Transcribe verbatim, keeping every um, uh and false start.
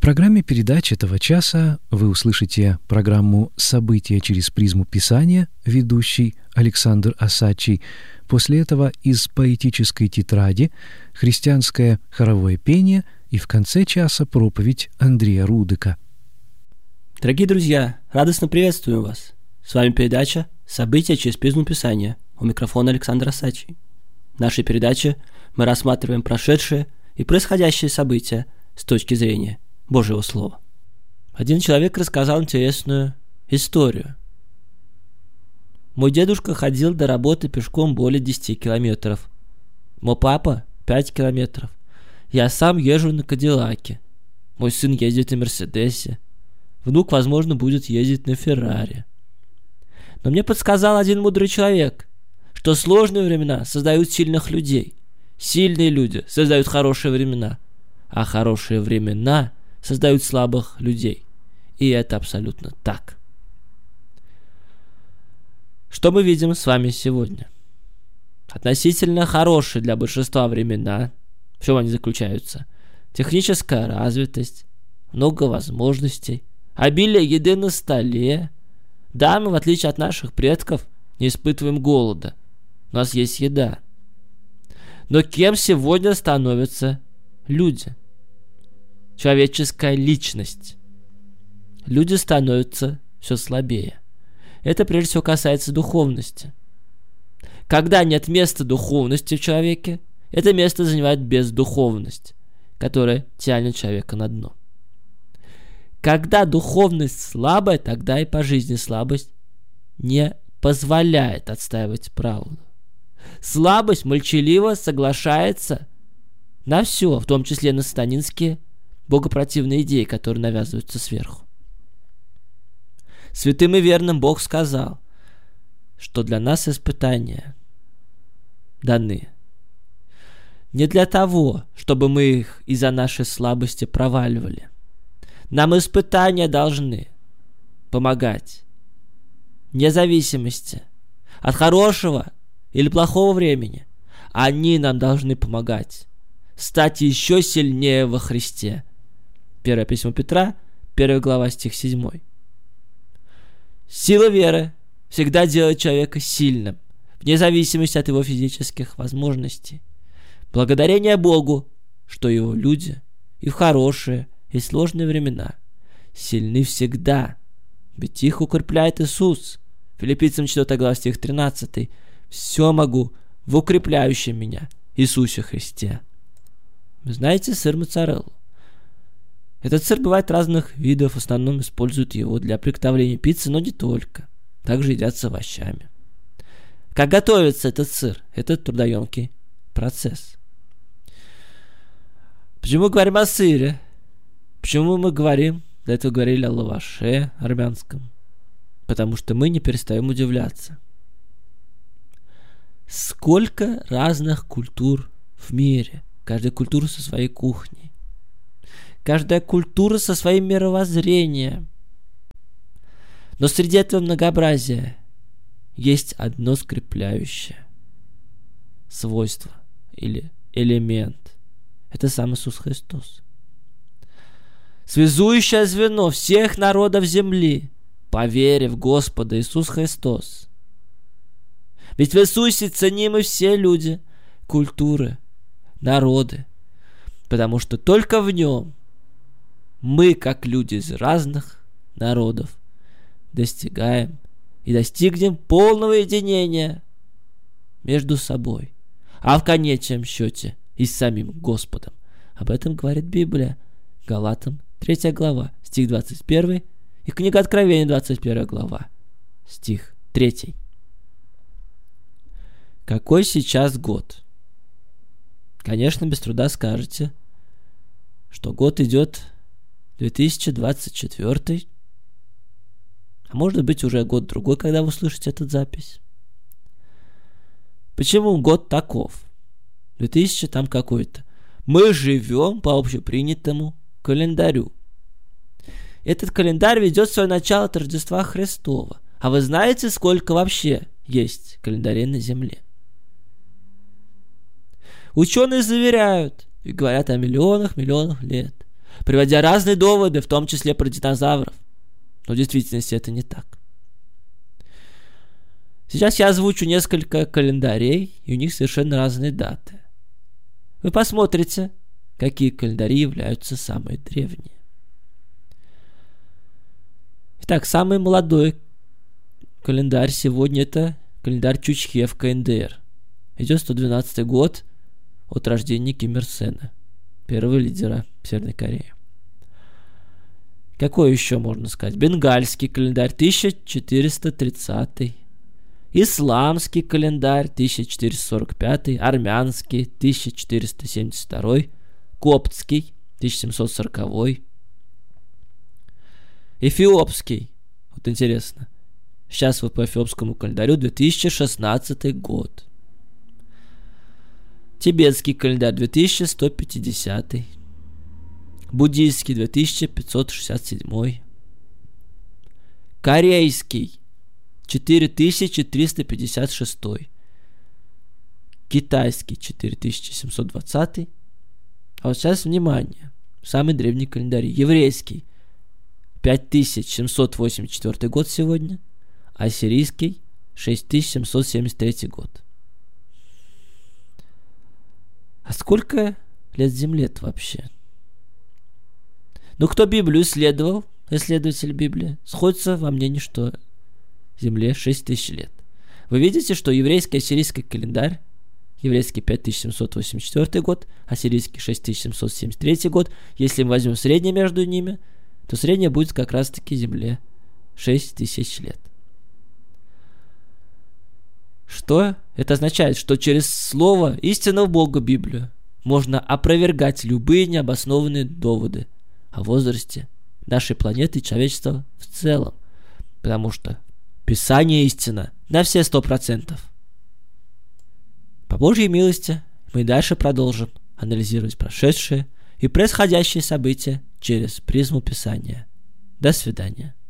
программе передач этого часа вы услышите программу «События через призму Писания», ведущий Александр Осадчий. После этого из поэтической тетради христианское хоровое пение и в конце часа проповедь Андрея Рудыка. Дорогие друзья, радостно приветствую вас. С вами передача «События через призму Писания». У микрофона Александр Осадчий. В нашей передаче мы рассматриваем прошедшие и происходящие события с точки зрения Божьего Слова. Один человек рассказал интересную историю. Мой дедушка ходил до работы пешком более десяти километров. Мой папа – пять километров. Я сам езжу на Кадиллаке. Мой сын ездит на Мерседесе. Внук, возможно, будет ездить на Феррари. Но мне подсказал один мудрый человек, что сложные времена создают сильных людей. Сильные люди создают хорошие времена, а хорошие времена создают слабых людей. И это абсолютно так. Что мы видим с вами сегодня? Относительно хорошие для большинства времена. В чем они заключаются? Техническая развитость, много возможностей, обилие еды на столе. Да, мы, в отличие от наших предков, не испытываем голода. У нас есть еда. Но кем сегодня становятся люди? Человеческая личность. Люди становятся все слабее. Это прежде всего касается духовности. Когда нет места духовности в человеке, это место занимает бездуховность, которая тянет человека на дно. Когда духовность слабая, тогда и по жизни слабость не позволяет отстаивать правду. Слабость молчаливо соглашается на все, в том числе на сатанинские богопротивные идеи, которые навязываются сверху. Святым и верным Бог сказал, что для нас испытания даны не для того, чтобы мы их из-за нашей слабости проваливали. Нам испытания должны помогать вне зависимости от хорошего или плохого времени. Они нам должны помогать стать еще сильнее во Христе. Первое письмо Петра, первая глава, стих седьмой. Сила веры всегда делает человека сильным, вне зависимости от его физических возможностей. Благодарение Богу, что его люди и в хорошие, и в сложные времена сильны всегда, ведь их укрепляет Иисус. Филиппийцам четвёртая глава, стих тринадцатый. «Все могу в укрепляющем меня Иисусе Христе». Вы знаете сыр моцареллу? Этот сыр бывает разных видов, в основном используют его для приготовления пиццы, но не только. Также едят с овощами. Как готовится этот сыр? Это трудоемкий процесс. Почему мы говорим о сыре? Почему мы говорим, до этого говорили о лаваше армянском? Потому что мы не перестаем удивляться. Сколько разных культур в мире. Каждая культура со своей кухней. Каждая культура со своим мировоззрением. Но среди этого многообразия есть одно скрепляющее свойство или элемент. Это сам Иисус Христос. Связующее звено всех народов земли, по вере в Господа Иисус Христос. Ведь в Иисусе ценимы все люди, культуры, народы, потому что только в Нем мы, как люди из разных народов, достигаем и достигнем полного единения между собой, а в конечном счете и с самим Господом. Об этом говорит Библия. Галатам третья глава, стих двадцать первый, и книга Откровения двадцать первая глава, стих третий. Какой сейчас год? Конечно, без труда скажете, что год идет две тысячи двадцать четвёртый, а может быть уже год другой, когда вы слышите эту запись. Почему год таков? две тысячи там какой-то. Мы живем по общепринятому календарю. Этот календарь ведет свое начало от Рождества Христова. А вы знаете, сколько вообще есть календарей на Земле? Ученые заверяют и говорят о миллионах, миллионах лет. приводя разные доводы, в том числе про динозавров. Но в действительности это не так. Сейчас я озвучу несколько календарей, и у них совершенно разные даты. Вы посмотрите, какие календари являются самые древние. Итак, самый молодой календарь сегодня это календарь Чучхе в ка эн дэ эр. Идет сто двенадцатый год от рождения Ким Ир Сена, первого лидера Северной Кореи. Какой еще можно сказать? Бенгальский календарь тысяча четыреста тридцатый. Исламский календарь тысяча четыреста сорок пятый. Армянский тысяча четыреста семьдесят второй. Коптский тысяча семьсот сороковой. Эфиопский. Вот интересно. Сейчас вот по эфиопскому календарю две тысячи шестнадцатый год. Тибетский календарь две тысячи сто пятидесятый. Буддийский две тысячи пятьсот шестьдесят седьмой. Корейский четыре тысячи триста пятьдесят шестой. Китайский четыре тысячи семьсот двадцатый. А вот сейчас внимание. Самый древний календарь. Еврейский пять тысяч семьсот восемьдесят четвёртый год сегодня. Ассирийский шесть тысяч семьсот семьдесят третий год. А сколько лет Земле-то вообще? Ну, кто Библию исследовал, исследователь Библии, сходится во мнении, что Земле шесть тысяч лет. Вы видите, что еврейский ассирийский календарь, еврейский пять тысяч семьсот восемьдесят четвёртый год, ассирийский шесть тысяч семьсот семьдесят третий год, если мы возьмем среднее между ними, то среднее будет как раз-таки Земле шесть тысяч лет. Что это означает? Что через слово истинного Бога, Библию, можно опровергать любые необоснованные доводы о возрасте нашей планеты и человечества в целом. Потому что Писание истина на все сто процентов. По Божьей милости мы и дальше продолжим анализировать прошедшие и происходящие события через призму Писания. До свидания.